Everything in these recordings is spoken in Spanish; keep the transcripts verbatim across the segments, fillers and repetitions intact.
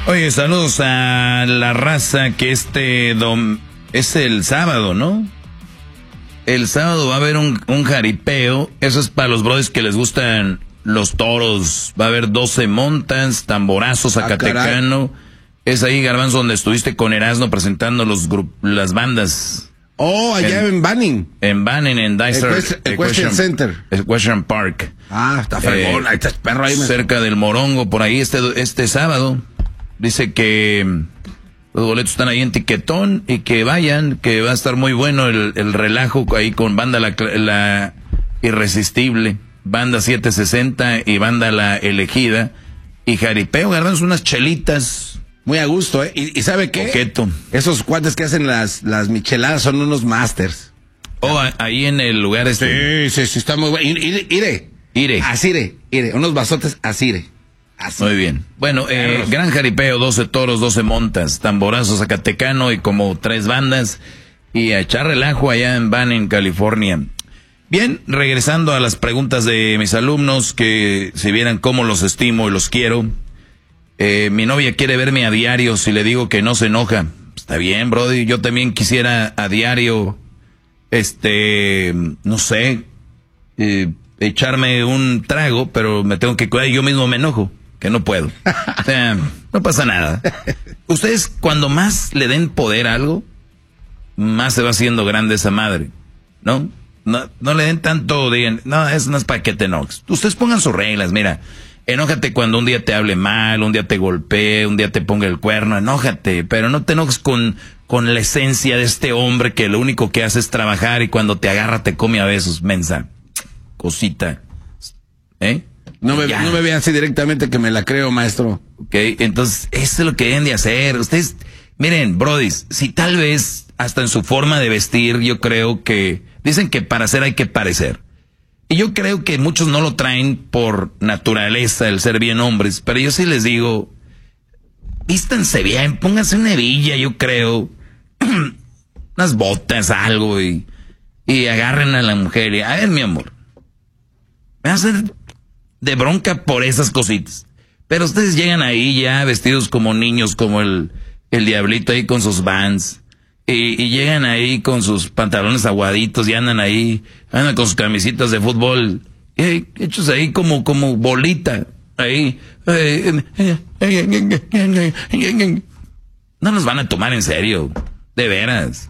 Oye, saludos a la raza que este dom... es el sábado, ¿no? El sábado va a haber un, un jaripeo. Eso es para los brothers que les gustan los toros. Va a haber doce montas, tamborazo zacatecano. Ah, es ahí, Garbanzo, donde estuviste con Erasmo presentando los grup las bandas. Oh, allá en, en Banning. En Banning, en Dicer. El Equestrian Center. El Equestrian Park. Ah, está fregón. Eh, ahí está el perro ahí. Cerca del Morongo, por ahí este, este sábado. Dice que los boletos están ahí en Tiquetón y que vayan, que va a estar muy bueno el, el relajo ahí con banda la, la Irresistible, banda siete sesenta y banda La Elegida y jaripeo, Garbanzo, unas chelitas. Muy a gusto, ¿eh? ¿Y, y sabe qué? Coqueto. Esos cuates que hacen las, las micheladas son unos masters. Oh, ahí en el lugar este. Sí, sí, sí, está muy bueno. Ire, ire. Ire. Asire, ire. Unos vasotes asire. Así. Muy bien. Bueno, eh, gran jaripeo, doce toros, doce montas, tamborazo zacatecano y como tres bandas. Y a echar relajo allá en Banning, California. Bien, regresando a las preguntas de mis alumnos, que si vieran cómo los estimo y los quiero. Eh, mi novia quiere verme a diario, si le digo que no se enoja. Está bien, brody, yo también quisiera a diario, este, no sé, eh, echarme un trago, pero me tengo que cuidar y yo mismo me enojo, que no puedo. O sea, no pasa nada. Ustedes, cuando más le den poder a algo, más se va haciendo grande esa madre, ¿no? No, no le den tanto, digan, no, eso no es para que te enojes. Ustedes pongan sus reglas, mira. Enójate cuando un día te hable mal, un día te golpee, un día te ponga el cuerno, enójate, pero no te enojes con, con la esencia de este hombre que lo único que hace es trabajar y cuando te agarra te come a besos, mensa, cosita, ¿eh? No me, no me vean así directamente que me la creo, maestro. Ok, entonces eso es lo que deben de hacer. Ustedes, miren, brodis, si tal vez hasta en su forma de vestir, yo creo que, dicen que para ser hay que parecer. Y yo creo que muchos no lo traen por naturaleza, el ser bien hombres, pero yo sí les digo, vístanse bien, pónganse una hebilla, yo creo, unas botas, algo, y, y agarren a la mujer y, a ver, mi amor, me va a hacer de bronca por esas cositas. Pero ustedes llegan ahí ya vestidos como niños, como el, el diablito ahí con sus Vans. Y, y llegan ahí con sus pantalones aguaditos y andan ahí, andan con sus camisitas de fútbol, y hechos ahí como, como bolita, ahí. No nos van a tomar en serio, de veras.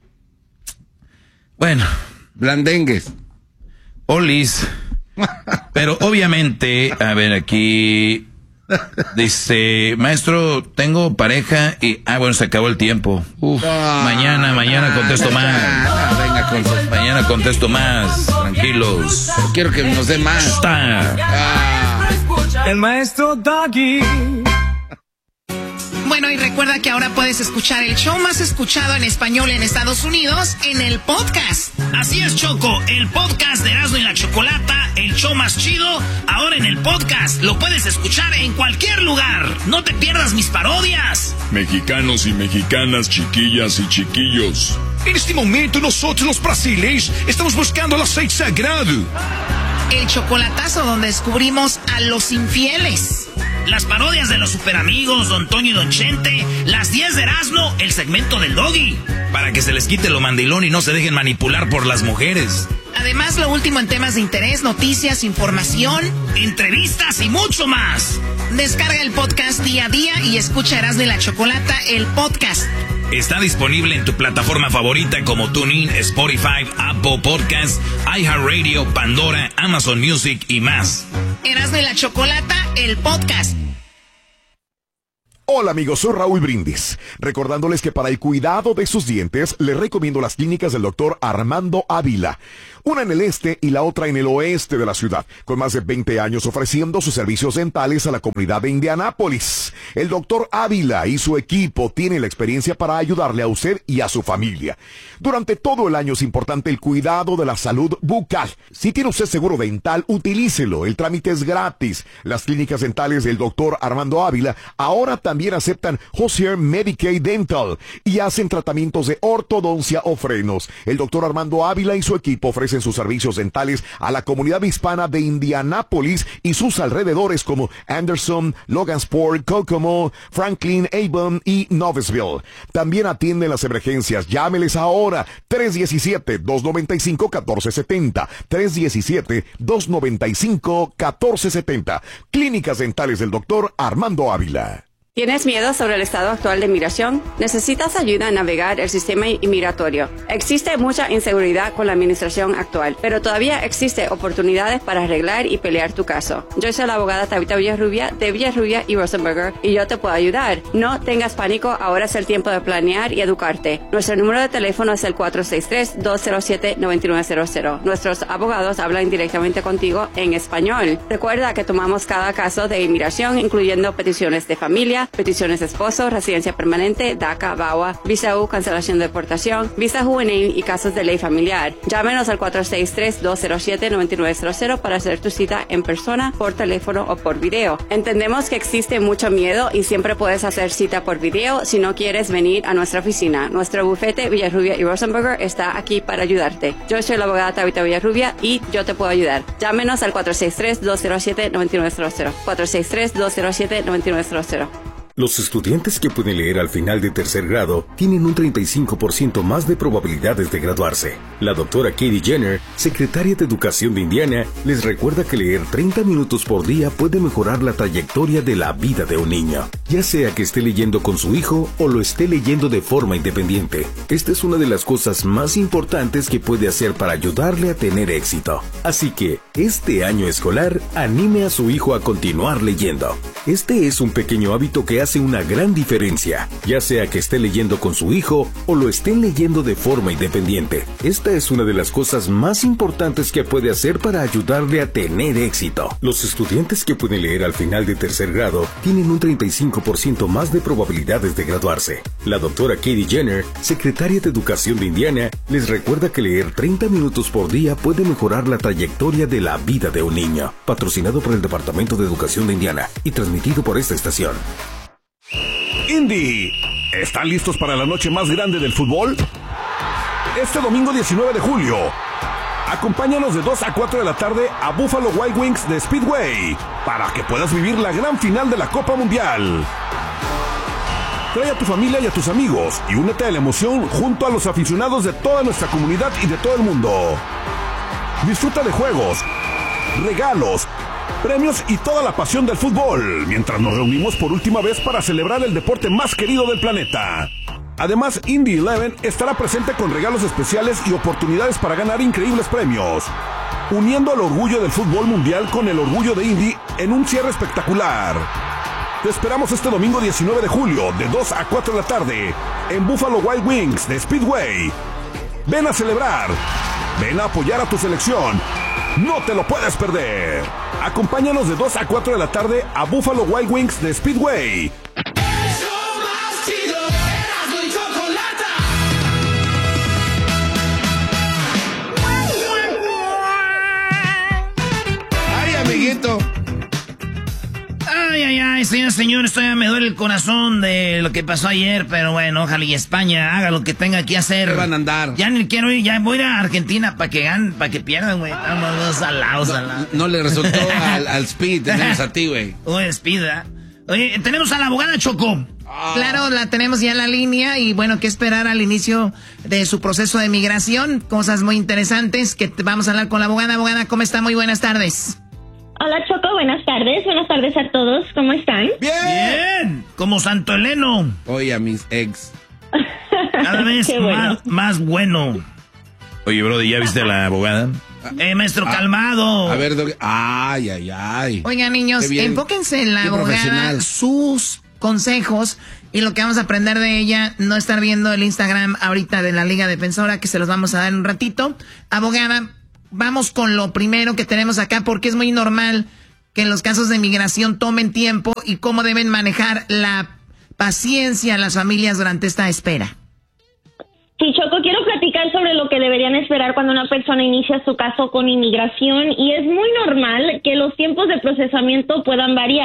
Bueno. Blandengues. Olis. Pero obviamente, a ver aquí... Dice, maestro, tengo pareja y... Ah, bueno, se acabó el tiempo. Uf, ah, mañana, mañana contesto más. Ah, venga, con... Mañana contesto más. Tranquilos. Quiero que nos dé más. Está. Ah. El maestro Doggy. Bueno, y recuerda que ahora puedes escuchar el show más escuchado en español en Estados Unidos en el podcast. Así es, Choco, el podcast de Erasmo y la Chocolata, el show más chido, ahora en el podcast. Lo puedes escuchar en cualquier lugar. No te pierdas mis parodias. Mexicanos y mexicanas, chiquillas y chiquillos. En este momento nosotros los brasileños estamos buscando el aceite sagrado. El chocolatazo donde descubrimos a los infieles. Las parodias de los superamigos, Don Toño y Don Chente, las diez de Erasmo, el segmento del Doggy. Para que se les quite lo mandilón y no se dejen manipular por las mujeres. Además, lo último en temas de interés, noticias, información, entrevistas y mucho más. Descarga el podcast día a día y escucha Erasmo y la Chocolata, el podcast. Está disponible en tu plataforma favorita como TuneIn, Spotify, Apple Podcasts, iHeartRadio, Pandora, Amazon Music y más. Erasmo y la Chocolata, el podcast. Hola amigos, soy Raúl Brindis, recordándoles que para el cuidado de sus dientes les recomiendo las clínicas del doctor Armando Ávila, una en el este y la otra en el oeste de la ciudad, con más de veinte años ofreciendo sus servicios dentales a la comunidad de Indianápolis. El doctor Ávila y su equipo tienen la experiencia para ayudarle a usted y a su familia. Durante todo el año es importante el cuidado de la salud bucal. Si tiene usted seguro dental, utilícelo, el trámite es gratis. Las clínicas dentales del doctor Armando Ávila ahora también también aceptan Hozier Medicaid Dental y hacen tratamientos de ortodoncia o frenos. El doctor Armando Ávila y su equipo ofrecen sus servicios dentales a la comunidad hispana de Indianápolis y sus alrededores como Anderson, Logansport, Kokomo, Franklin, Avon y Noblesville. También atienden las emergencias. Llámeles ahora. tres uno siete, dos nueve cinco, uno cuatro siete cero. tres uno siete, dos nueve cinco, uno cuatro siete cero. Clínicas Dentales del doctor Armando Ávila. ¿Tienes miedo sobre el estado actual de migración? ¿Necesitas ayuda a navegar el sistema inmigratorio? Existe mucha inseguridad con la administración actual, pero todavía existe oportunidades para arreglar y pelear tu caso. Yo soy la abogada Tabitha Villarrubia de Villarrubia y Rosenberger y yo te puedo ayudar. No tengas pánico, ahora es el tiempo de planear y educarte. Nuestro número de teléfono es el cuatro seis tres, dos cero siete, nueve nueve cero cero. Nuestros abogados hablan directamente contigo en español. Recuerda que tomamos cada caso de inmigración, incluyendo peticiones de familia, peticiones de esposo, residencia permanente, DACA, V A W A, visa U, cancelación de deportación, visa juvenil y casos de ley familiar. Llámenos al cuatro seis tres, dos cero siete, nueve nueve cero cero para hacer tu cita en persona, por teléfono o por video. Entendemos que existe mucho miedo y siempre puedes hacer cita por video si no quieres venir a nuestra oficina. Nuestro bufete Villarrubia y Rosenberger está aquí para ayudarte. Yo soy la abogada Tabitha Villarrubia y yo te puedo ayudar. Llámenos al cuatro seis tres, dos cero siete, nueve nueve cero cero. cuatro seis tres, dos cero siete, nueve nueve cero cero. Los estudiantes que pueden leer al final de tercer grado tienen un treinta y cinco por ciento más de probabilidades de graduarse. La doctora Katie Jenner, secretaria de Educación de Indiana, les recuerda que leer treinta minutos por día puede mejorar la trayectoria de la vida de un niño, ya sea que esté leyendo con su hijo o lo esté leyendo de forma independiente. Esta es una de las cosas más importantes que puede hacer para ayudarle a tener éxito. Así que, este año escolar, anime a su hijo a continuar leyendo. Este es un pequeño hábito que hace hace una gran diferencia, ya sea que esté leyendo con su hijo o lo estén leyendo de forma independiente. Esta es una de las cosas más importantes que puede hacer para ayudarle a tener éxito. Los estudiantes que pueden leer al final de tercer grado tienen un treinta y cinco por ciento más de probabilidades de graduarse. La doctora Katie Jenner, secretaria de Educación de Indiana, les recuerda que leer treinta minutos por día puede mejorar la trayectoria de la vida de un niño. Patrocinado por el Departamento de Educación de Indiana y transmitido por esta estación. Indy, ¿están listos para la noche más grande del fútbol? Este domingo diecinueve de julio, acompáñanos de dos a cuatro de la tarde a Buffalo Wild Wings de Speedway para que puedas vivir la gran final de la Copa Mundial. Trae a tu familia y a tus amigos y únete a la emoción junto a los aficionados de toda nuestra comunidad y de todo el mundo. Disfruta de juegos, regalos, premios y toda la pasión del fútbol, mientras nos reunimos por última vez para celebrar el deporte más querido del planeta. Además, Indy once estará presente con regalos especiales y oportunidades para ganar increíbles premios, uniendo el orgullo del fútbol mundial con el orgullo de Indy en un cierre espectacular. Te esperamos este domingo diecinueve de julio, de dos a cuatro de la tarde, en Buffalo Wild Wings de Speedway. Ven a celebrar, ven a apoyar a tu selección. No te lo puedes perder. Acompáñanos de dos a cuatro de la tarde a Buffalo Wild Wings de Speedway. Ay, amiguito. Ay, ay, ay, señor, señor, esto ya me duele el corazón de lo que pasó ayer, pero bueno, ojalá y España haga lo que tenga que hacer. ¿Qué van a andar? Ya ni quiero ir, ya voy a ir a Argentina para que ganen, para que pierdan, güey. Estamos salados, salados. No, no le resultó al, al Speed, tenemos a ti, güey. Oye, Speed, ¿eh? Oye, tenemos a la abogada Choco. Oh. Claro, la tenemos ya en la línea y bueno, qué esperar al inicio de su proceso de migración. Cosas muy interesantes que vamos a hablar con la abogada. Abogada, ¿cómo está? Muy buenas tardes. Hola, Choco, buenas tardes. Buenas tardes a todos. ¿Cómo están? ¡Bien! Bien. Como Santo Eleno. Oye, a mis ex. Cada vez bueno. más, más bueno. Oye, brody, ¿ya viste a la abogada? Eh, maestro, ah, calmado. A ver, do... ay, ay, ay. Oigan, niños, enfóquense en la Qué abogada, sus consejos y lo que vamos a aprender de ella. No estar viendo el Instagram ahorita de la Liga Defensora, que se los vamos a dar en un ratito. Abogada, vamos con lo primero que tenemos acá, porque es muy normal que en los casos de migración tomen tiempo y cómo deben manejar la paciencia las familias durante esta espera. Sí, Choco, quiero platicar sobre lo que deberían esperar cuando una persona inicia su caso con inmigración, y es muy normal que los tiempos de procesamiento puedan variar.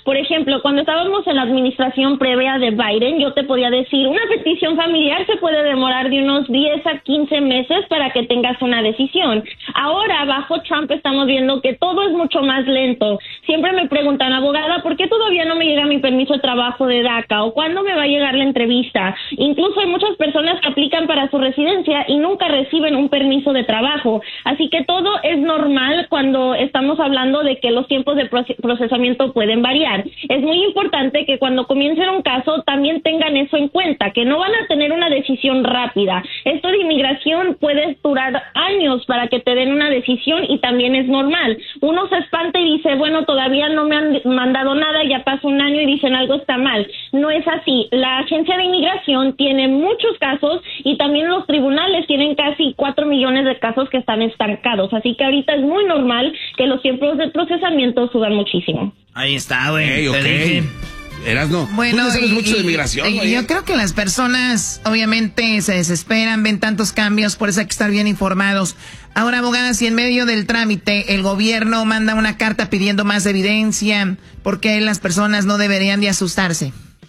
Por ejemplo, cuando estábamos en la administración previa de Biden, yo te podía decir, una petición familiar se puede demorar de unos diez a quince meses para que tengas una decisión. Ahora, bajo Trump, estamos viendo que todo es mucho más lento. Siempre me preguntan, abogada, ¿por qué todavía no me llega mi permiso de trabajo de DACA? ¿O cuándo me va a llegar la entrevista? Incluso hay muchas personas que aplican para su residencia y nunca reciben un permiso de trabajo. Así que todo es normal cuando estamos hablando de que los tiempos de procesamiento pueden variar. Es muy importante que cuando comiencen un caso también tengan eso en cuenta, que no van a tener una decisión rápida. Esto de inmigración puede durar años para que te den una decisión y también es normal. Uno se espanta y dice, bueno, todavía no me han mandado nada, ya pasó un año y dicen algo está mal. No es así. La agencia de inmigración tiene muchos casos y también los tribunales tienen casi cuatro millones de casos que están estancados. Así que ahorita es muy normal que los tiempos de procesamiento suban muchísimo. Ahí está, güey. Okay, okay. Erasno, bueno, tú no sabes y, mucho de y, migración. Y, yo creo que las personas obviamente se desesperan, ven tantos cambios, por eso hay que estar bien informados. Ahora, abogada, si en medio del trámite el gobierno manda una carta pidiendo más evidencia, ¿por qué las personas no deberían de asustarse?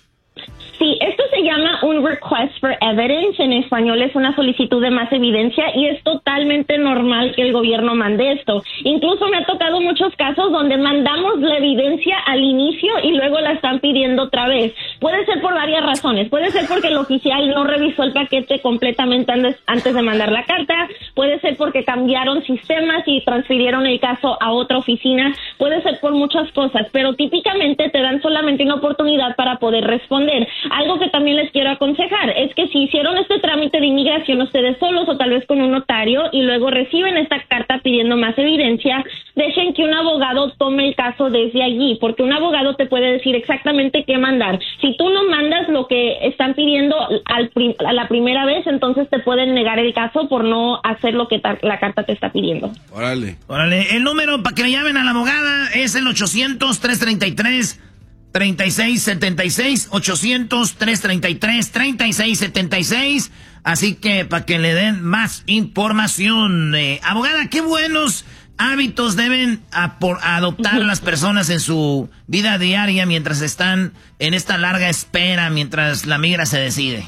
Sí, esto se llama un request for evidence, en español es una solicitud de más evidencia y es totalmente normal que el gobierno mande esto. Incluso me ha tocado muchos casos donde mandamos la evidencia al inicio y luego la están pidiendo otra vez. Puede ser por varias razones, puede ser porque el oficial no revisó el paquete completamente antes, antes de mandar la carta, puede ser porque cambiaron sistemas y transfirieron el caso a otra oficina, puede ser por muchas cosas, pero típicamente te dan solamente una oportunidad para poder responder. Algo que también les quiero aconsejar es que si hicieron este trámite de inmigración ustedes solos o tal vez con un notario y luego reciben esta carta pidiendo más evidencia, dejen que un abogado tome el caso desde allí, porque un abogado te puede decir exactamente qué mandar. Si tú no mandas lo que están pidiendo al prim- a la primera vez, entonces te pueden negar el caso por no hacer lo que ta- la carta te está pidiendo. Órale. Órale, el número para que le llamen a la abogada es el ochocientos, trescientos treinta y tres, treinta y seis setenta y seis, ochocientos, trescientos treinta y tres, treinta y seis setenta y seis. Así que para que le den más información. Eh, abogada, qué buenos hábitos deben a por adoptar las personas en su vida diaria mientras están en esta larga espera, mientras la migra se decide.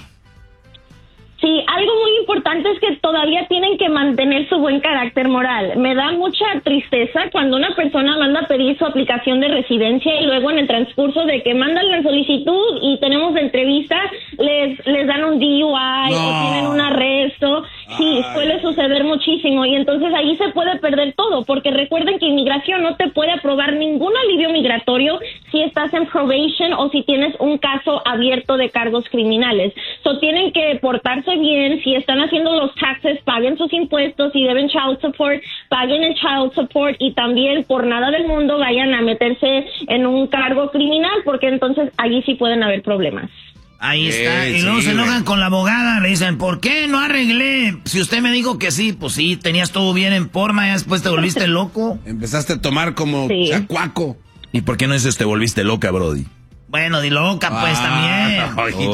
Sí, algo muy importante es que todavía tienen que mantener su buen carácter moral. Me da mucha tristeza cuando una persona manda a pedir su aplicación de residencia y luego en el transcurso de que mandan la solicitud y tenemos la entrevista, les, les dan un D U I no. o tienen un arresto. Sí, Ay. suele suceder muchísimo y entonces ahí se puede perder todo, porque recuerden que inmigración no te puede aprobar ningún alivio migratorio si estás en probation o si tienes un caso abierto de cargos criminales. So, tienen que portarse bien, si están haciendo los taxes, paguen sus impuestos, si deben child support, paguen el child support y también por nada del mundo vayan a meterse en un cargo criminal, porque entonces allí sí pueden haber problemas. Ahí está, eh, y luego sí, se enojan con la abogada, le dicen, ¿por qué no arreglé? Si usted me dijo que sí, pues sí, tenías todo bien en forma, y después te volviste loco. Empezaste a tomar como sí. chacuaco. ¿Y por qué no dices te volviste loca, Brody? Bueno, di loca, pues, ah, también.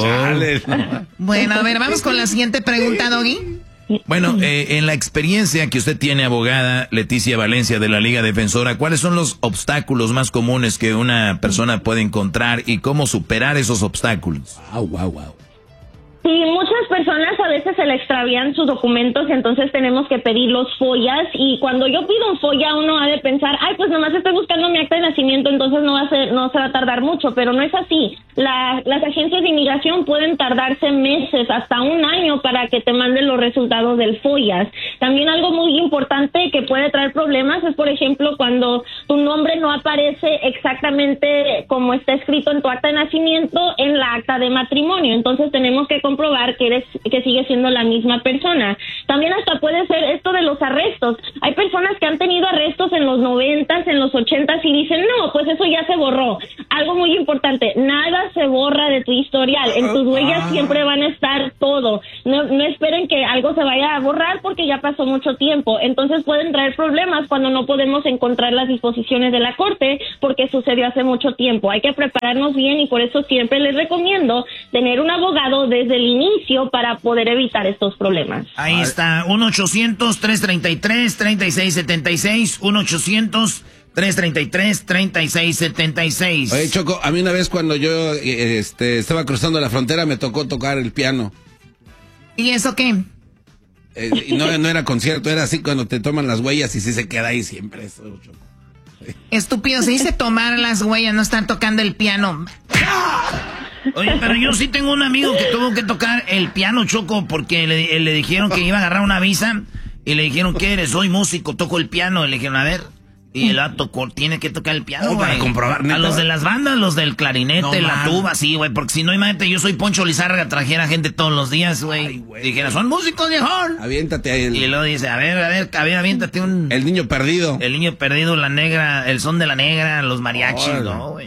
Oh. Bueno, a ver, vamos con la siguiente pregunta, Doggy. Bueno, eh, en la experiencia que usted tiene, abogada Leticia Valencia de la Liga Defensora, ¿cuáles son los obstáculos más comunes que una persona puede encontrar y cómo superar esos obstáculos? Wow, wow, wow. Sí, muchas personas a veces se le extravían sus documentos, entonces tenemos que pedir los follas, y cuando yo pido un folla uno ha de pensar, ay, pues nomás estoy buscando mi acta de nacimiento, entonces no va a ser, no se va a tardar mucho, pero no es así. La, las agencias de inmigración pueden tardarse meses, hasta un año para que te manden los resultados del follas. También algo muy importante que puede traer problemas es, por ejemplo, cuando tu nombre no aparece exactamente como está escrito en tu acta de nacimiento en la acta de matrimonio, entonces tenemos que comprobar que eres que sigues siendo la misma persona. También hasta puede ser esto de los arrestos. Hay personas que han tenido arrestos en los noventas, en los ochentas y dicen, no, pues eso ya se borró. Algo muy importante, nada se borra de tu historial. En tus huellas siempre van a estar todo. No, no esperen que algo se vaya a borrar porque ya pasó mucho tiempo. Entonces pueden traer problemas cuando no podemos encontrar las disposiciones de la corte porque sucedió hace mucho tiempo. Hay que prepararnos bien y por eso siempre les recomiendo tener un abogado desde el inicio para poder evitar estos problemas. Ahí está, uno ochocientos, trescientos treinta y tres, treinta y seis setenta y seis, uno ochocientos, tres treinta y tres, treinta y seis setenta y seis. Oye, Choco, a mí una vez cuando yo este, estaba cruzando la frontera me tocó tocar el piano. ¿Y eso qué? Eh, y no, no era concierto, era así cuando te toman las huellas y sí se queda ahí siempre eso, Choco. Estúpido, se dice tomar las huellas, no estar tocando el piano. Oye, pero yo sí tengo un amigo que tuvo que tocar el piano, Choco, porque le, le dijeron que iba a agarrar una visa y le dijeron, ¿qué eres? Soy músico, toco el piano. Y le dijeron, a ver, y él tocó, tiene que tocar el piano, oh, para comprobar, a los de las bandas, los del clarinete, no, la man. tuba, sí, güey, porque si no, imagínate, yo soy Poncho Lizárraga, trajera gente todos los días, güey. Dijera, son músicos, viejón. Aviéntate ahí. El... Y luego dice, a ver, a ver, a ver, aviéntate un... El niño perdido. El niño perdido, la negra, el son de la negra, los mariachis, oh, no, güey.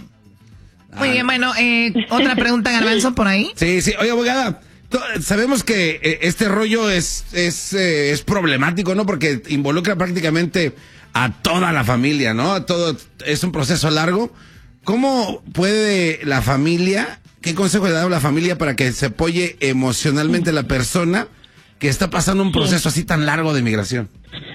Muy bien, bueno, eh, otra pregunta, Garbanzo, por ahí. Sí, sí, oye, abogada, sabemos que eh, este rollo es, es, eh, es problemático, ¿no? Porque involucra prácticamente a toda la familia, ¿no? A todo, es un proceso largo. ¿Cómo puede la familia, qué consejo le da a la familia para que se apoye emocionalmente a la persona que está pasando un proceso así tan largo de migración?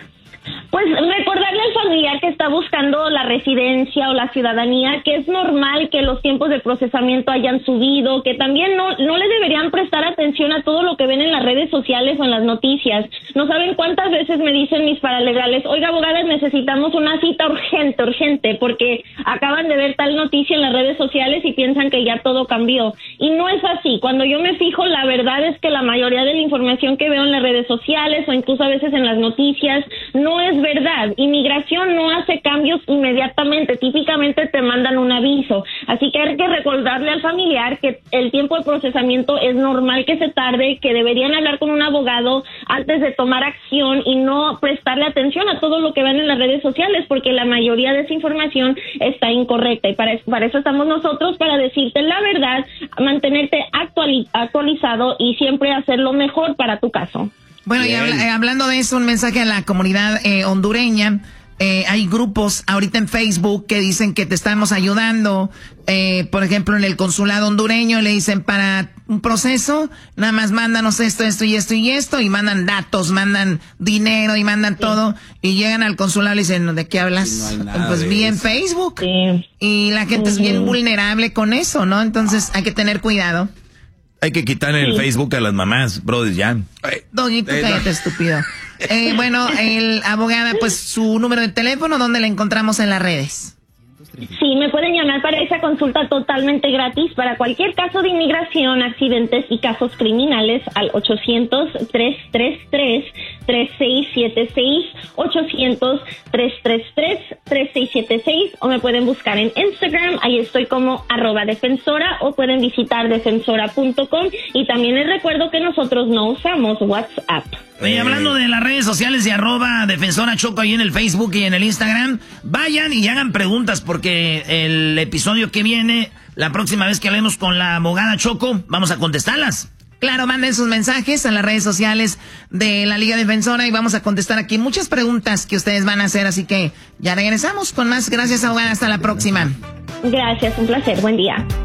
Pues recordarle al familiar que está buscando la residencia o la ciudadanía que es normal que los tiempos de procesamiento hayan subido, que también no no le deberían prestar atención a todo lo que ven en las redes sociales o en las noticias. No saben cuántas veces me dicen mis paralegales, oiga, abogadas, necesitamos una cita urgente, urgente, porque acaban de ver tal noticia en las redes sociales y piensan que ya todo cambió. Y no es así. Cuando yo me fijo, la verdad es que la mayoría de la información que veo en las redes sociales o incluso a veces en las noticias no es verdad. Inmigración no hace cambios inmediatamente, típicamente te mandan un aviso, así que hay que recordarle al familiar que el tiempo de procesamiento es normal que se tarde, que deberían hablar con un abogado antes de tomar acción y no prestarle atención a todo lo que ven en las redes sociales, porque la mayoría de esa información está incorrecta, y para eso, para eso estamos nosotros, para decirte la verdad, mantenerte actuali- actualizado y siempre hacer lo mejor para tu caso. Bueno, y habla, eh, hablando de eso, un mensaje a la comunidad eh, hondureña. Eh, hay grupos ahorita en Facebook que dicen que te estamos ayudando. Eh, por ejemplo, en el consulado hondureño le dicen, para un proceso, nada más mándanos esto, esto y esto y esto, y mandan datos, mandan dinero y mandan sí. todo, y llegan al consulado y dicen, ¿de qué hablas? Sí, no hay nada pues vi en Facebook. Sí. Y la gente uh-huh. es bien vulnerable con eso, ¿no? Entonces hay que tener cuidado. Hay que quitar en el Facebook a las mamás, brother, ya. Doguito, cállate, estúpido. Eh, bueno, el abogada, pues su número de teléfono, ¿dónde la encontramos en las redes? Sí, me pueden llamar para esa consulta totalmente gratis para cualquier caso de inmigración, accidentes y casos criminales al ochocientos, tres tres tres, tres seis siete seis, ochocientos, tres tres tres, tres seis siete seis, o me pueden buscar en Instagram, ahí estoy como arroba defensora, o pueden visitar defensora punto com, y también les recuerdo que nosotros no usamos WhatsApp. Oye, hablando de las redes sociales de arroba defensora Choco ahí en el Facebook y en el Instagram, vayan y hagan preguntas porque el episodio que viene, la próxima vez que hablemos con la abogada Choco, vamos a contestarlas. Claro, manden sus mensajes a las redes sociales de la Liga Defensora y vamos a contestar aquí muchas preguntas que ustedes van a hacer, así que ya regresamos con más. Gracias, abogada, hasta la próxima. Gracias, un placer, buen día.